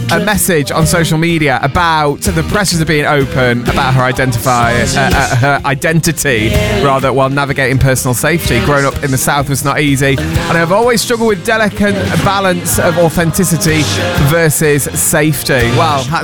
a message on social media about the pressures of being open about her her identity, rather, while navigating personal safety. Growing up in the South was not easy, and I've always struggled with delicate balance of authenticity versus safety. Well,